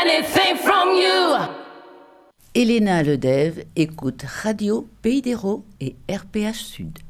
anything from you. Elena Ledev écoute Radio Pays d'Hérault et RPH Sud.